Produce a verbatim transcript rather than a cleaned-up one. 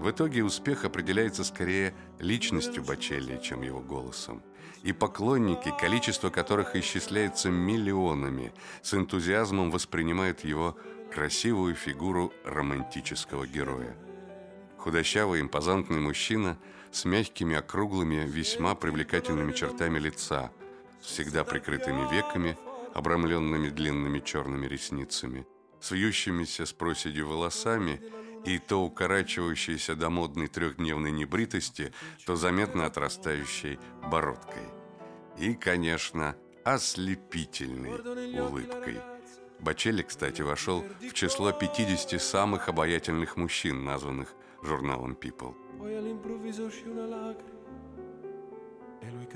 В итоге успех определяется скорее личностью Бочелли, чем его голосом. И поклонники, количество которых исчисляется миллионами, с энтузиазмом воспринимают его красивую фигуру романтического героя. Худощавый, импозантный мужчина с мягкими, округлыми, весьма привлекательными чертами лица, с всегда прикрытыми веками, обрамленными длинными черными ресницами, с вьющимися с проседью волосами и то укорачивающейся до модной трехдневной небритости, то заметно отрастающей бородкой. И, конечно, ослепительной улыбкой. Бочелли, кстати, вошел в число пятидесяти самых обаятельных мужчин, названных журналом People.